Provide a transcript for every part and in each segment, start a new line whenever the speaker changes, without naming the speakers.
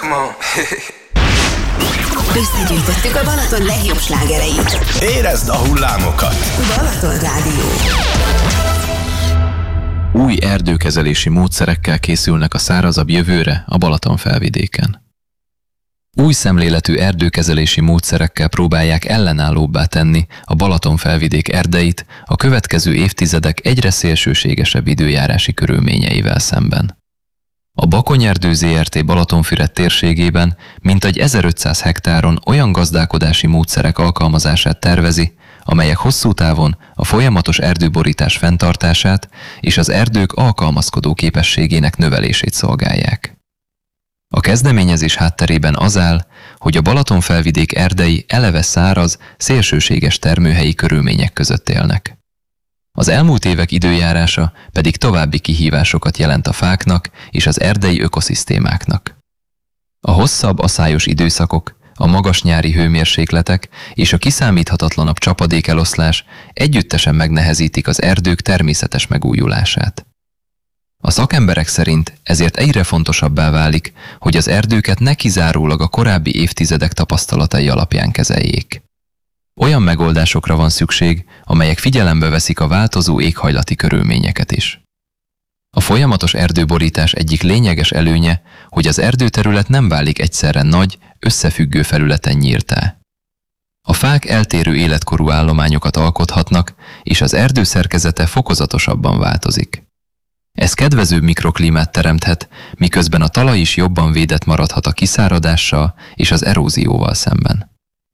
Come on.
Összegyűjtöttük a Balaton legjobb slágereit.
Érezd a hullámokat!
Balaton Rádió.
Új erdőkezelési módszerekkel készülnek a szárazabb jövőre a Balaton felvidéken. Új szemléletű erdőkezelési módszerekkel próbálják ellenállóbbá tenni a Balaton felvidék erdeit a következő évtizedek egyre szélsőségesebb időjárási körülményeivel szemben. A Bakony-erdő Zrt. Balatonfüred térségében mintegy 1500 hektáron olyan gazdálkodási módszerek alkalmazását tervezi, amelyek hosszú távon a folyamatos erdőborítás fenntartását és az erdők alkalmazkodó képességének növelését szolgálják. A kezdeményezés hátterében az áll, hogy a Balaton felvidék erdei eleve száraz, szélsőséges termőhelyi körülmények között élnek. Az elmúlt évek időjárása pedig további kihívásokat jelent a fáknak és az erdei ökoszisztémáknak. A hosszabb aszályos időszakok, a magas nyári hőmérsékletek és a kiszámíthatatlanabb csapadékeloszlás együttesen megnehezítik az erdők természetes megújulását. A szakemberek szerint ezért egyre fontosabbá válik, hogy az erdőket ne kizárólag a korábbi évtizedek tapasztalatai alapján kezeljék. Olyan megoldásokra van szükség, amelyek figyelembe veszik a változó éghajlati körülményeket is. A folyamatos erdőborítás egyik lényeges előnye, hogy az erdőterület nem válik egyszerre nagy, összefüggő felületen nyírttá. A fák eltérő életkorú állományokat alkothatnak, és az erdő szerkezete fokozatosabban változik. Ez kedvező mikroklímát teremthet, miközben a talaj is jobban védett maradhat a kiszáradással és az erózióval szemben.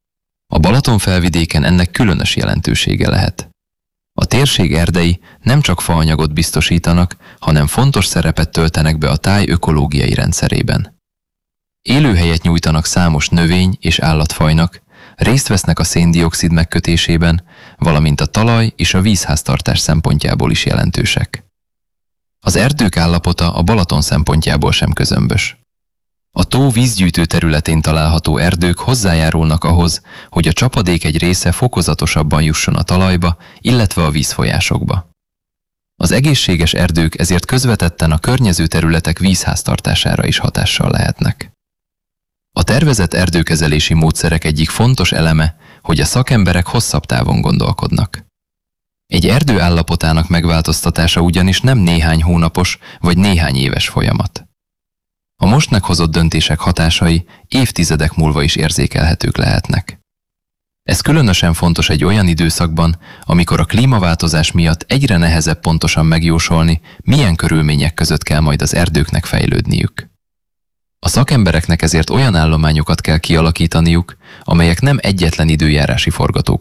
A Balaton felvidéken ennek különös jelentősége lehet. A térség erdei nem csak faanyagot biztosítanak, hanem fontos szerepet töltenek be a táj ökológiai rendszerében. Élőhelyet nyújtanak számos növény- és állatfajnak, részt vesznek a szén-dioxid megkötésében, valamint a talaj és a vízháztartás szempontjából is jelentősek. Az erdők állapota a Balaton szempontjából sem közömbös. A tó vízgyűjtő területén található erdők hozzájárulnak ahhoz, hogy a csapadék egy része fokozatosabban jusson a talajba, illetve a vízfolyásokba. Az egészséges erdők ezért közvetetten a környező területek vízháztartására is hatással lehetnek. A tervezett erdőkezelési módszerek egyik fontos eleme, hogy a szakemberek hosszabb távon gondolkodnak. Egy erdő állapotának megváltoztatása ugyanis nem néhány hónapos vagy néhány éves folyamat. A most meghozott döntések hatásai évtizedek múlva is érzékelhetők lehetnek. Ez különösen fontos egy olyan időszakban, amikor a klímaváltozás miatt egyre nehezebb pontosan megjósolni, milyen körülmények között kell majd az erdőknek fejlődniük. A szakembereknek ezért olyan állományokat kell kialakítaniuk, amelyek nem egyetlen időjárási forgatókönyvet